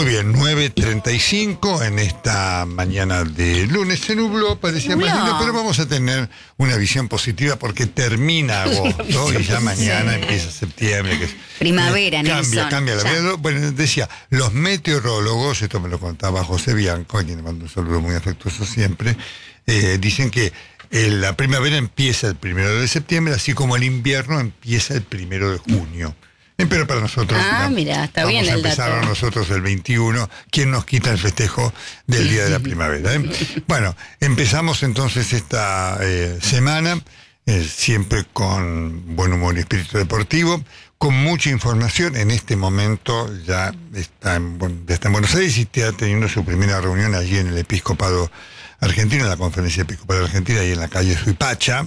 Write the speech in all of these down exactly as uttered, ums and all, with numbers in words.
bien, nueve treinta y cinco en esta mañana de lunes. Se nubló, parecía más lindo, pero vamos a tener una visión positiva porque termina agosto y ya mañana sí. empieza septiembre. Que es, primavera, eh, Cambia, Nelson, cambia la ya. vida. Bueno, decía, los meteorólogos, esto me lo contaba José Bianco, a quien le mando un saludo muy afectuoso siempre, eh, dicen que eh, la primavera empieza el primero de septiembre, así como el invierno empieza el primero de junio. Pero para nosotros, ah, ¿no? mira, está vamos bien a el empezar dato. nosotros el veintiuno. ¿Quién nos quita el festejo del Día de la Primavera? ¿eh? Bueno, empezamos entonces esta eh, semana, eh, siempre con buen humor y espíritu deportivo, con mucha información. En este momento ya está en, ya está en Buenos Aires y está teniendo su primera reunión allí en el Episcopado Argentino, en la Conferencia Episcopal Argentina, y en la calle Suipacha,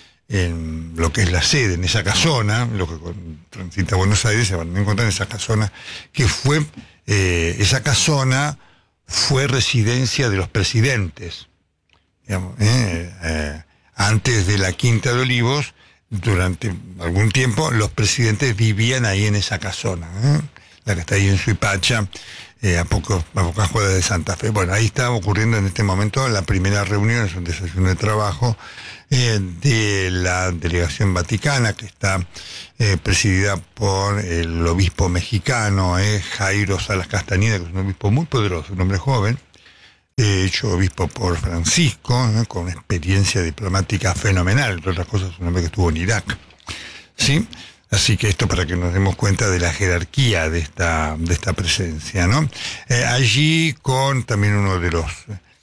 en lo que es la sede, en esa casona, lo que transita Buenos Aires, se van a encontrar en esa casona, que fue, eh, esa casona fue residencia de los presidentes, digamos, eh, eh, antes de la Quinta de Olivos, durante algún tiempo, los presidentes vivían ahí en esa casona, eh, la que está ahí en Suipacha, eh, a, poco, a pocas cuadras de Santa Fe. Bueno, ahí está ocurriendo en este momento la primera reunión, es un desayuno de trabajo, Eh, de la delegación vaticana, que está eh, presidida por el obispo mexicano eh, Jairo Salas Castañeda, que es un obispo muy poderoso, un hombre joven, eh, hecho obispo por Francisco, eh, con una experiencia diplomática fenomenal, entre otras cosas un hombre que estuvo en Irak, ¿sí? Así que esto para que nos demos cuenta de la jerarquía de esta, de esta presencia, ¿no? Eh, allí con también uno de los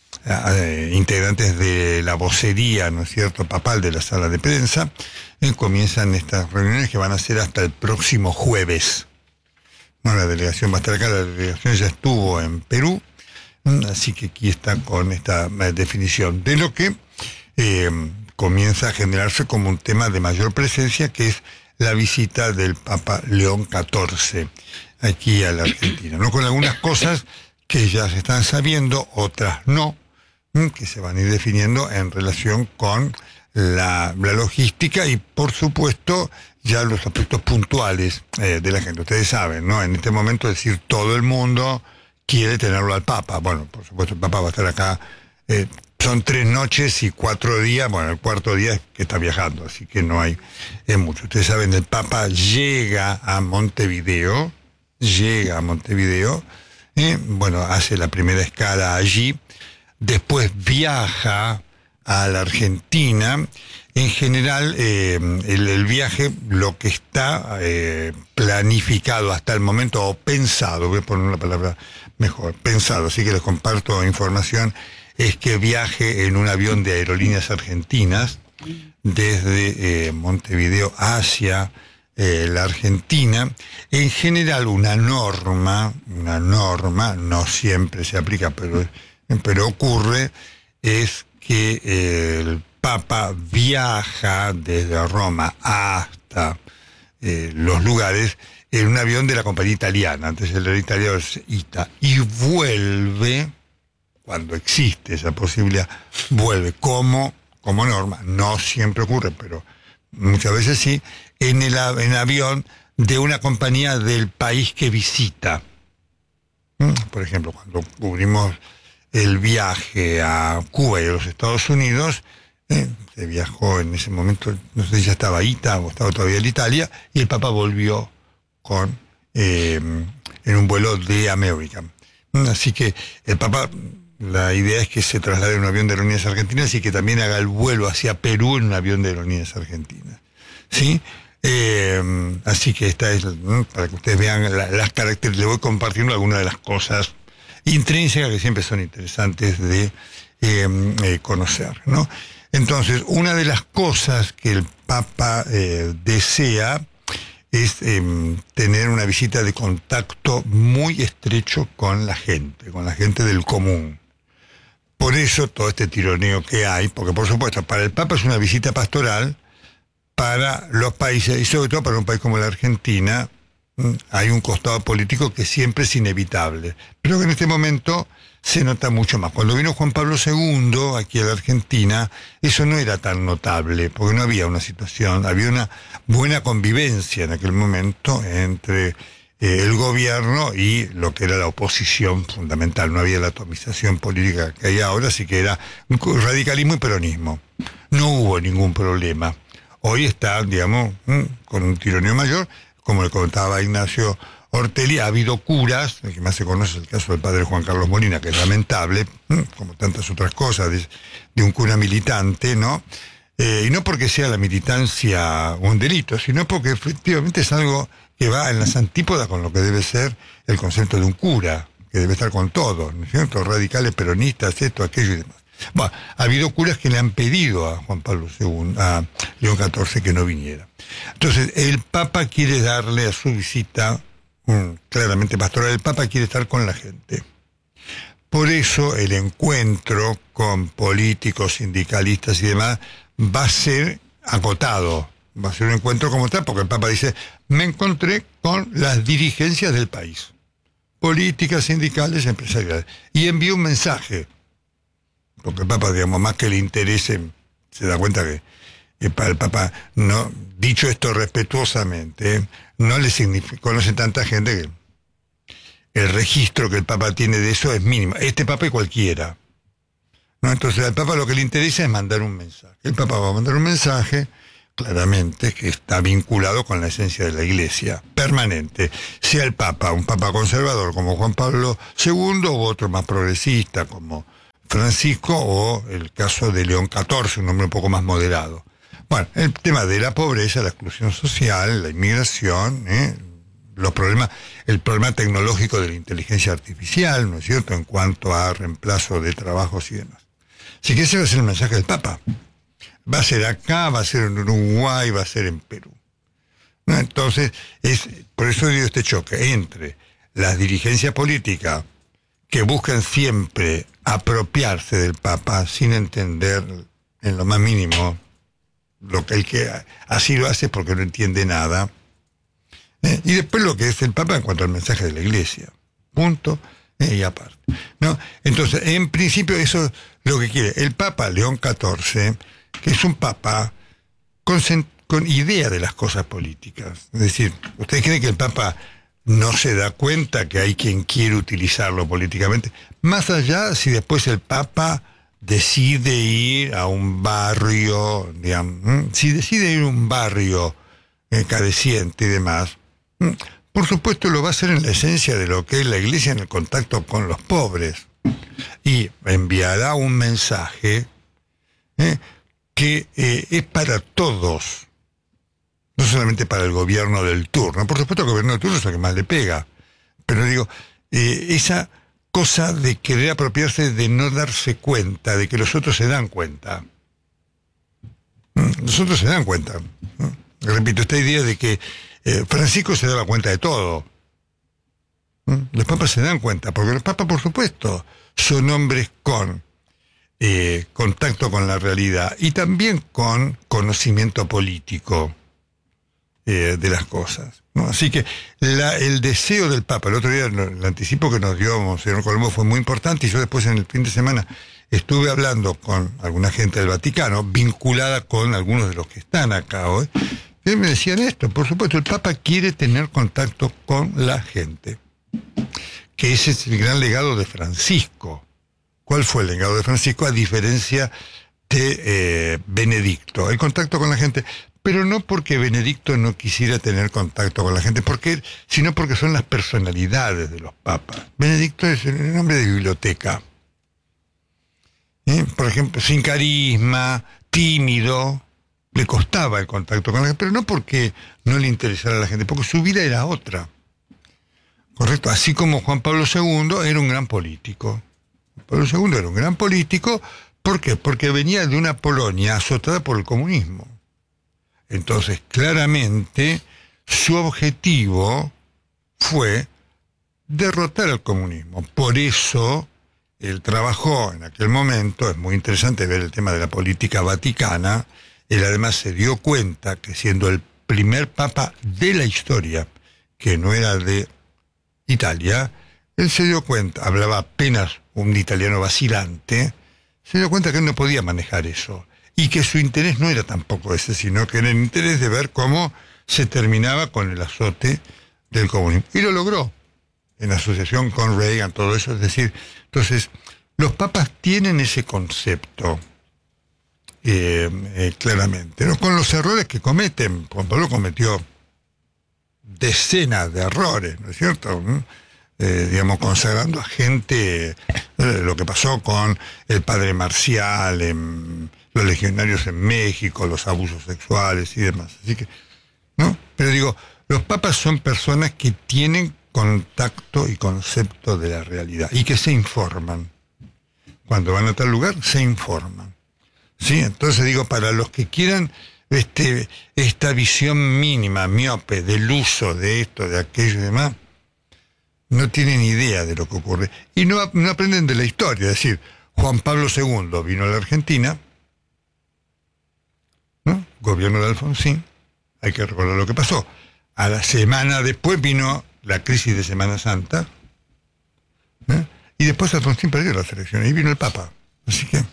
Eh, integrantes de la vocería, ¿no es cierto?, papal de la sala de prensa, eh, comienzan estas reuniones que van a ser hasta el próximo jueves. Bueno, la delegación va a estar acá, la delegación ya estuvo en Perú, así que aquí está con esta eh, definición de lo que eh, comienza a generarse como un tema de mayor presencia, que es la visita del Papa León catorce aquí a la Argentina, ¿no? Con algunas cosas que ya se están sabiendo, otras no, que se van a ir definiendo en relación con la, la logística y, por supuesto, ya los aspectos puntuales eh, de la gente. Ustedes saben, ¿no? En este momento, es decir, todo el mundo quiere tenerlo al Papa. Bueno, por supuesto, el Papa va a estar acá. Eh, son tres noches y cuatro días. Bueno, el cuarto día es que está viajando, así que no hay eh, mucho. Ustedes saben, el Papa llega a Montevideo, llega a Montevideo, eh, bueno, hace la primera escala allí. Después viaja a la Argentina. En general, eh, el, el viaje, lo que está eh, planificado hasta el momento, o pensado, voy a poner una palabra mejor, pensado, así que les comparto información, es que viaje en un avión de Aerolíneas Argentinas desde eh, Montevideo hacia eh, la Argentina. En general, una norma, una norma, no siempre se aplica, pero pero ocurre, es que el Papa viaja desde Roma hasta eh, los lugares en un avión de la compañía italiana, antes el italiano es ITA, y vuelve, cuando existe esa posibilidad, vuelve como, como norma, no siempre ocurre, pero muchas veces sí, en el en avión de una compañía del país que visita. Por ejemplo, cuando cubrimos el viaje a Cuba y a los Estados Unidos, eh, se viajó en ese momento, no sé si ya estaba ITA o estaba todavía en Italia, y el Papa volvió con eh, en un vuelo de American. Así que el Papa, la idea es que se traslade en un avión de Aerolíneas Argentinas y que también haga el vuelo hacia Perú en un avión de Aerolíneas Argentinas, ¿sí? Eh, así que esta es, ¿no?, para que ustedes vean la, las características. Le voy compartiendo algunas de las cosas intrínsecas que siempre son interesantes de eh, eh, conocer, ¿no? Entonces, una de las cosas que el Papa eh, desea es eh, tener una visita de contacto muy estrecho con la gente, con la gente del común. Por eso todo este tironeo que hay, porque por supuesto, para el Papa es una visita pastoral, para los países, y sobre todo para un país como la Argentina, hay un costado político que siempre es inevitable, pero que en este momento se nota mucho más. Cuando vino Juan Pablo segundo aquí a la Argentina, eso no era tan notable, porque no había una situación, había una buena convivencia en aquel momento entre eh, el gobierno y lo que era la oposición fundamental. No había la atomización política que hay ahora, así que era radicalismo y peronismo. No hubo ningún problema. Hoy está, digamos, con un tironeo mayor, como le contaba Ignacio Ortelli. Ha habido curas, el que más se conoce es el caso del padre Juan Carlos Molina, que es lamentable, como tantas otras cosas, de, de un cura militante, ¿no? Eh, y no porque sea la militancia un delito, sino porque efectivamente es algo que va en las antípodas con lo que debe ser el concepto de un cura, que debe estar con todo, ¿no es cierto? Radicales, peronistas, esto, aquello y demás. Bueno, ha habido curas que le han pedido a Juan Pablo segundo, a León catorce, que no viniera. Entonces, el Papa quiere darle a su visita, um, claramente pastoral, el Papa quiere estar con la gente. Por eso el encuentro con políticos, sindicalistas y demás va a ser acotado, va a ser un encuentro como tal, porque el Papa dice, me encontré con las dirigencias del país, políticas, sindicales, empresariales, y envió un mensaje. Porque el Papa, digamos, más que le interese, se da cuenta que, que para el Papa, no, dicho esto respetuosamente, ¿eh? no le significa, conoce tanta gente que el registro que el Papa tiene de eso es mínimo. Este Papa y cualquiera, ¿no? Entonces al Papa lo que le interesa es mandar un mensaje. El Papa va a mandar un mensaje, claramente, que está vinculado con la esencia de la Iglesia, permanente. Sea el Papa un Papa conservador como Juan Pablo segundo, u otro más progresista como Francisco, o el caso de León catorce, un hombre un poco más moderado. Bueno, el tema de la pobreza, la exclusión social, la inmigración, ¿eh? los problemas, el problema tecnológico de la inteligencia artificial, ¿no es cierto?, en cuanto a reemplazo de trabajos y demás. Así que ese va a ser el mensaje del Papa. Va a ser acá, va a ser en Uruguay, va a ser en Perú, ¿no? Entonces, es por eso digo este choque entre las dirigencias políticas que buscan siempre apropiarse del Papa sin entender en lo más mínimo lo que el que así lo hace porque no entiende nada, ¿eh? Y después lo que es el Papa en cuanto al mensaje de la Iglesia, punto, ¿eh? Y aparte, ¿no? Entonces, en principio eso es lo que quiere el Papa León catorce, que es un Papa con, con idea de las cosas políticas. Es decir, ¿ustedes creen que el Papa no se da cuenta que hay quien quiere utilizarlo políticamente? Más allá si después el Papa decide ir a un barrio, digamos, si decide ir a un barrio eh, careciente y demás, por supuesto lo va a hacer en la esencia de lo que es la Iglesia, en el contacto con los pobres, y enviará un mensaje eh, que eh, es para todos, no solamente para el gobierno del turno. Por supuesto que el gobierno del turno es el que más le pega, pero digo, eh, esa cosa de querer apropiarse, de no darse cuenta, de que los otros se dan cuenta. Los otros se dan cuenta. Repito, esta idea de que eh, Francisco se daba cuenta de todo. Los papas se dan cuenta, porque los papas, por supuesto, son hombres con eh, contacto con la realidad y también con conocimiento político Eh, de las cosas, ¿no? Así que la, el deseo del Papa, el otro día el anticipo que nos dio Monseñor Colombo fue muy importante, y yo después en el fin de semana estuve hablando con alguna gente del Vaticano, vinculada con algunos de los que están acá hoy, que me decían esto. Por supuesto, el Papa quiere tener contacto con la gente, que ese es el gran legado de Francisco. ¿Cuál fue el legado de Francisco a diferencia de eh, Benedicto? El contacto con la gente. Pero no porque Benedicto no quisiera tener contacto con la gente, porque, sino porque son las personalidades de los papas. Benedicto es un hombre de biblioteca. ¿Eh? Por ejemplo, sin carisma, tímido, le costaba el contacto con la gente, pero no porque no le interesara a la gente, porque su vida era otra. ¿Correcto? Así como Juan Pablo segundo era un gran político. Juan Pablo segundo era un gran político, ¿por qué? Porque venía de una Polonia azotada por el comunismo. Entonces, claramente, su objetivo fue derrotar al comunismo. Por eso, él trabajó en aquel momento, es muy interesante ver el tema de la política vaticana, él además se dio cuenta que siendo el primer papa de la historia, que no era de Italia, él se dio cuenta, hablaba apenas un italiano vacilante, se dio cuenta que él no podía manejar eso. Y que su interés no era tampoco ese, sino que era el interés de ver cómo se terminaba con el azote del comunismo. Y lo logró, en asociación con Reagan, todo eso. Es decir, entonces, los papas tienen ese concepto, eh, eh, claramente, ¿no? Con los errores que cometen. Juan Pablo cometió decenas de errores, ¿no es cierto? ¿Mm? Eh, digamos, consagrando a gente, eh, lo que pasó con el padre Marcial, en los legionarios en México, los abusos sexuales y demás. Así que, ¿no? Pero digo, los papas son personas que tienen contacto y concepto de la realidad y que se informan. Cuando van a tal lugar, se informan. ¿Sí? Entonces digo, para los que quieran este, esta visión mínima, miope, del uso de esto, de aquello y demás, no tienen idea de lo que ocurre. Y no, no aprenden de la historia. Es decir, Juan Pablo segundo vino a la Argentina, ¿no? Gobierno de Alfonsín, hay que recordar lo que pasó. A la semana después vino la crisis de Semana Santa, ¿eh? Y después Alfonsín perdió las elecciones y vino el Papa. Así que...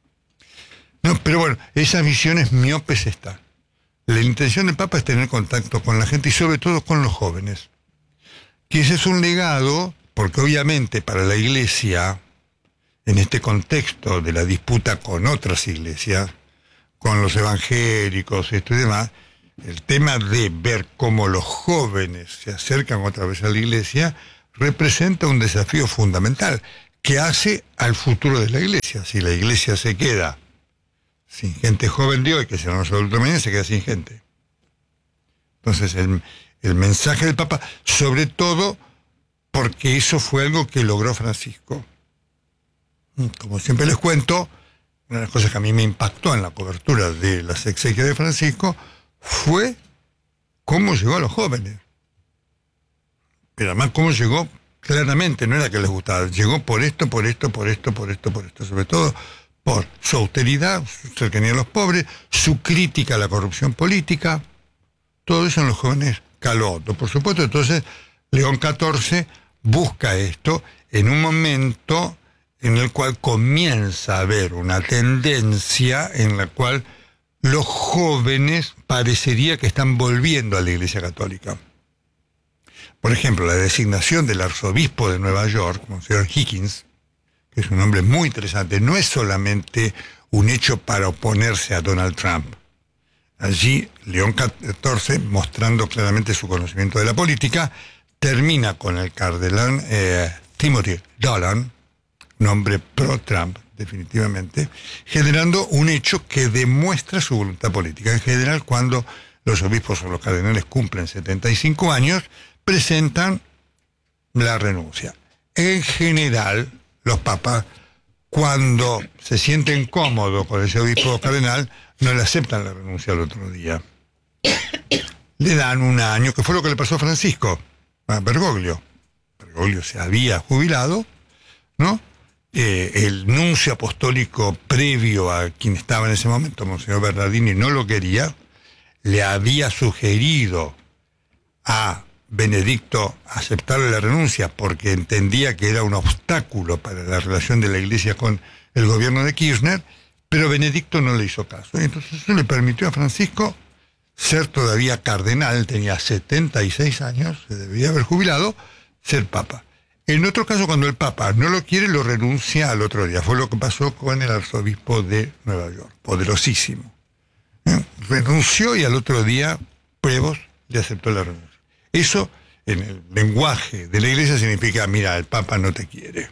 No, pero bueno, esas visiones miopes están. La intención del Papa es tener contacto con la gente y sobre todo con los jóvenes. Que ese es un legado, porque obviamente para la Iglesia, en este contexto de la disputa con otras iglesias, con los evangélicos, esto y demás, el tema de ver cómo los jóvenes se acercan otra vez a la Iglesia representa un desafío fundamental que hace al futuro de la Iglesia. Si la Iglesia se queda sin gente joven de hoy, que será los adultos mañana, se queda sin gente. Entonces el, el mensaje del Papa, sobre todo porque eso fue algo que logró Francisco. Como siempre les cuento, una de las cosas que a mí me impactó en la cobertura de las exequias de Francisco fue cómo llegó a los jóvenes. Pero además cómo llegó claramente, no era que les gustaba, llegó por esto, por esto, por esto, por esto, por esto, sobre todo por su austeridad, su cercanía a los pobres, su crítica a la corrupción política, todo eso en los jóvenes caló hondo. Por supuesto, entonces León catorce busca esto en un momento en el cual comienza a haber una tendencia en la cual los jóvenes parecería que están volviendo a la Iglesia Católica. Por ejemplo, la designación del arzobispo de Nueva York, Monseñor Higgins, que es un hombre muy interesante, no es solamente un hecho para oponerse a Donald Trump. Allí, León catorce, mostrando claramente su conocimiento de la política, termina con el cardenal eh, Timothy Dolan, un hombre pro-Trump, definitivamente, generando un hecho que demuestra su voluntad política. En general, cuando los obispos o los cardenales cumplen setenta y cinco años, presentan la renuncia. En general, los papas, cuando se sienten cómodos con ese obispo o cardenal, no le aceptan la renuncia al otro día. Le dan un año, que fue lo que le pasó a Francisco, a Bergoglio. Bergoglio se había jubilado, ¿no? Eh, el nuncio apostólico previo a quien estaba en ese momento, Monseñor Bernardini, no lo quería, le había sugerido a Benedicto aceptarle la renuncia porque entendía que era un obstáculo para la relación de la Iglesia con el gobierno de Kirchner, pero Benedicto no le hizo caso. Y entonces eso le permitió a Francisco ser todavía cardenal, tenía setenta y seis años, se debía haber jubilado, ser papa. En otro caso, cuando el papa no lo quiere, lo renuncia al otro día. Fue lo que pasó con el arzobispo de Nueva York, poderosísimo. ¿Eh? Renunció y al otro día, Prevost le aceptó la renuncia. Eso, en el lenguaje de la Iglesia, significa, mira, el Papa no te quiere.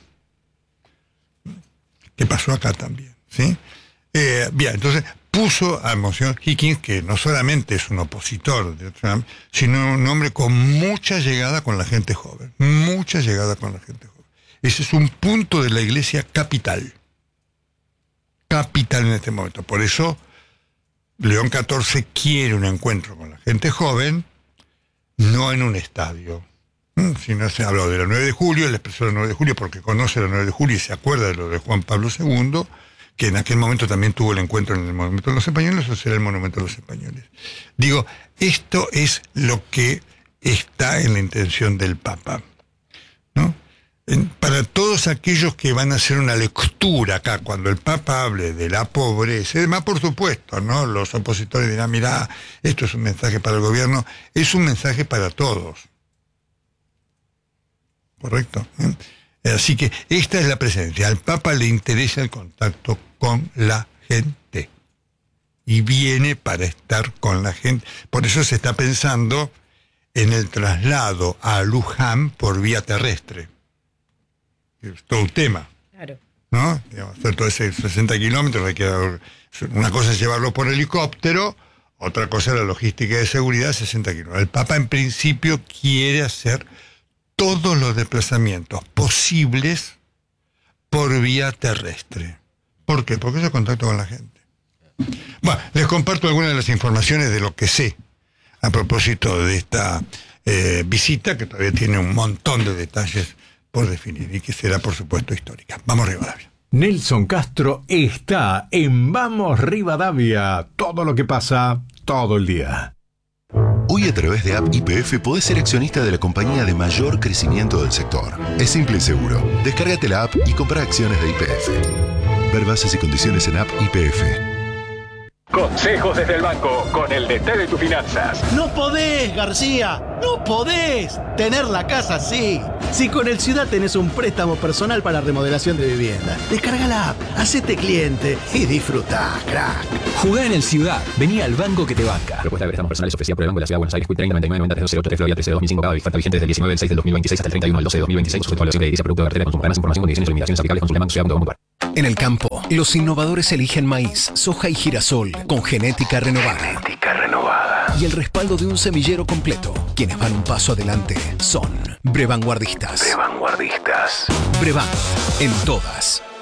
¿Qué pasó acá también? ¿Sí? Eh, bien, entonces puso a Monseñor Higgins, que no solamente es un opositor de Trump, sino un hombre con mucha llegada con la gente joven. Mucha llegada con la gente joven. Ese es un punto de la Iglesia capital. Capital en este momento. Por eso, León catorce quiere un encuentro con la gente joven, no en un estadio. Si no se habló de la nueve de julio, él expresó la nueve de julio porque conoce la nueve de julio y se acuerda de lo de Juan Pablo segundo, que en aquel momento también tuvo el encuentro en el Monumento de los Españoles, o será el Monumento de los Españoles. Digo, esto es lo que está en la intención del Papa, ¿no? En, para todos aquellos que van a hacer una lectura acá, cuando el Papa hable de la pobreza, además por supuesto, ¿no? Los opositores dirán, mirá, esto es un mensaje para el gobierno, es un mensaje para todos. ¿correcto? ¿Eh? Así que esta es la presencia. Al Papa le interesa el contacto con la gente. Y viene para estar con la gente. Por eso se está pensando en el traslado a Luján por vía terrestre. Es todo un tema. Claro. ¿No? Digamos, hacer todo ese sesenta kilómetros, hay que, una cosa es llevarlo por helicóptero, otra cosa es la logística de seguridad, sesenta kilómetros. El Papa en principio quiere hacer todos los desplazamientos posibles por vía terrestre. ¿Por qué? Porque es el contacto con la gente. Bueno, les comparto algunas de las informaciones de lo que sé a propósito de esta eh, visita, que todavía tiene un montón de detalles por definir y que será, por supuesto, histórica. Vamos Rivadavia. Nelson Castro está en Vamos Rivadavia. Todo lo que pasa, todo el día. Hoy a través de App Y P F podés ser accionista de la compañía de mayor crecimiento del sector. Es simple y seguro. Descárgate la app y compra acciones de Y P F. Ver bases y condiciones en App Y P F. Consejos desde el banco con el D T de tus finanzas. No podés, García, no podés tener la casa así. Si con el Ciudad tenés un préstamo personal para remodelación de vivienda, descarga la app, hacete cliente y disfrutá, crack. Jugá en el Ciudad, vení al banco que te banca. Propuesta de préstamos personales ofrecida por el Banco de la Ciudad de Buenos Aires, treinta noventa y nueve noventa tres ocho tres Florida trece dos mil cinco, cada oferta vigente desde el diecinueve del seis del dos mil veintiséis hasta el treinta y uno del doce del dos mil veintiséis, sujeto a evaluación crediticia, producto de cartera de consumo. Para más información, condiciones y limitaciones aplicables, consulte banco ciudad punto com punto a r. En el campo, los innovadores eligen maíz, soja y girasol con genética renovada. Genética renovada. Y el respaldo de un semillero completo. Quienes van un paso adelante son Brevanguardistas. De vanguardistas. Brevan, en todas.